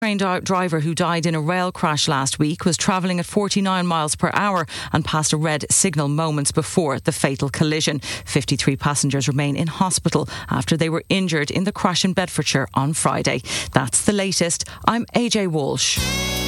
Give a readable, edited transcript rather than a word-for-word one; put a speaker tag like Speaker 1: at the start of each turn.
Speaker 1: Train driver who died in a rail crash last week was travelling at 49 miles per hour and passed a red signal moments before the fatal collision. 53 passengers remain in hospital after they were injured in the crash in Bedfordshire on Friday. That's the latest. I'm AJ Walsh.